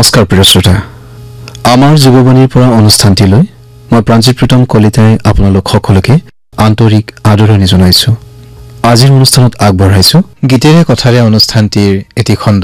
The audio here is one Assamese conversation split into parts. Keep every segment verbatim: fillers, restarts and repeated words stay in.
নমস্কাৰ প্ৰিয় শ্ৰোতা আমাৰ যুৱবাণীৰ পৰা অনুষ্ঠানটিলৈ মই প্ৰাঞ্জিত প্ৰীতম কলিতাই আপোনালোক সকলোকে আন্তৰিক আদৰণি জনাইছো আজিৰ অনুষ্ঠানত আগবঢ়াইছো গীতেৰে কথাৰে অনুষ্ঠানটিৰ এটি খণ্ড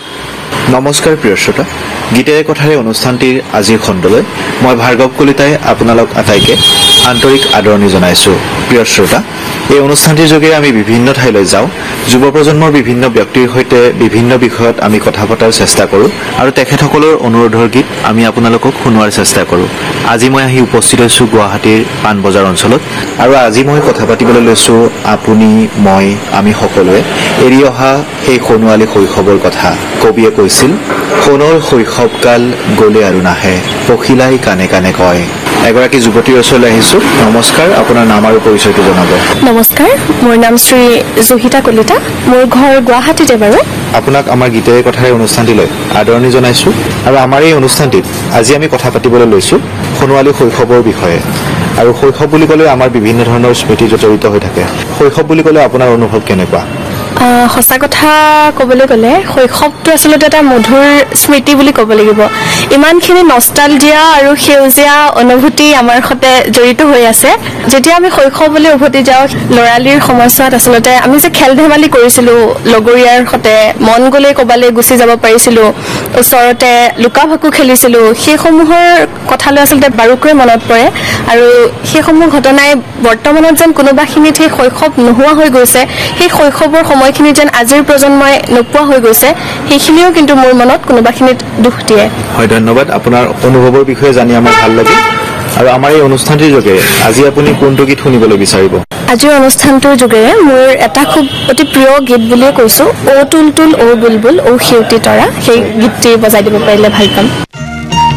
নমস্কাৰ প্ৰিয় শ্ৰোতা গীতেৰে কথাৰে অনুষ্ঠানটিৰ আজিৰ খণ্ডলৈ মই ভাৰ্গৱ কলিতাই আপোনালোক আটাইকে আন্তৰিক আদৰণি জনাইছো প্ৰিয় শ্ৰোতা এই অনুষ্ঠানটিৰ যোগে আমি বিভিন্ন ঠাইলৈ যাওঁ যুৱ প্ৰজন্মৰ বিভিন্ন ব্যক্তিৰ সৈতে বিভিন্ন বিষয়ত আমি কথা পতাৰ চেষ্টা কৰোঁ আৰু তেখেতসকলৰ অনুৰোধৰ গীত আমি আপোনালোকক শুনোৱাৰ চেষ্টা কৰোঁ আজি মই আহি উপস্থিত হৈছোঁ গুৱাহাটীৰ পাণবজাৰ অঞ্চলত আৰু আজি মই কথা পাতিবলৈ লৈছোঁ আপুনি মই আমি সকলোৱে এৰি অহা সেই সোণোৱালী শৈশৱৰ কথা কবিয়ে কৈছিল সোণৰ শৈশৱকাল গ'লে আৰু নাহে পখিলাই কানে কানে কয় এগৰাকী যুৱতীৰ ওচৰলৈ আহিছোঁ নমস্কাৰ আপোনাৰ নাম আৰু পৰিচয়টো জনাব নমস্কাৰ মোৰ নাম শ্ৰী জহিতা কলিতা মোৰ ঘৰ গুৱাহাটীতে বাৰু আপোনাক আমাৰ গীতেৰে কথাৰে অনুষ্ঠানটিলৈ আদৰণি জনাইছোঁ আৰু আমাৰ এই অনুষ্ঠানটিত আজি আমি কথা পাতিবলৈ লৈছোঁ সোণোৱালী শৈশৱৰ বিষয়ে আৰু শৈশৱ বুলি ক'লে আমাৰ বিভিন্ন ধৰণৰ স্মৃতি জড়িত হৈ থাকে শৈশৱ বুলি ক'লে আপোনাৰ অনুভৱ কেনেকুৱা সঁচা কথা ক'বলৈ গ'লে শৈশৱটো আচলতে এটা মধুৰ স্মৃতি বুলি ক'ব লাগিব ইমানখিনি নষ্টালজিয়া আৰু সেউজীয়া অনুভূতি আমাৰ সৈতে জড়িত হৈ আছে যেতিয়া আমি শৈশৱলৈ উভতি যাওঁ ল'ৰালিৰ সময়ছোৱাত আচলতে আমি যে খেল ধেমালি কৰিছিলোঁ লগৰীয়াৰ সৈতে মন গ'লেই ক'বালৈ গুচি যাব পাৰিছিলোঁ ওচৰতে লুকা ভাকু খেলিছিলোঁ সেইসমূহৰ কথালৈ আচলতে বাৰুকৈ মনত পৰে আৰু সেইসমূহ ঘটনাই বৰ্তমানত যেন কোনোবাখিনিত সেই শৈশৱ নোহোৱা হৈ গৈছে সেই শৈশৱৰ সময়খিনি যেন আজিৰ প্ৰজন্মই নোপোৱা হৈ গৈছে সেইখিনিও কিন্তু মোৰ মনত কোনোবাখিনিত দুখ দিয়ে হয় ধন্যবাদ আপোনাৰ অনুভৱৰ বিষয়ে জানি আমাৰ ভাল লাগিল আৰু আমাৰ এই অনুষ্ঠানটিৰ যোগেৰে আজি আপুনি কোনটো গীত শুনিবলৈ বিচাৰিব আজিৰ অনুষ্ঠানটোৰ যোগেৰে মোৰ এটা খুব অতি প্ৰিয় গীত বুলিয়ে কৈছোঁ অ' তুল তুল অ' বুলবুল অ' সেউতী তৰা সেই গীতটি বজাই দিব পাৰিলে ভাল পাম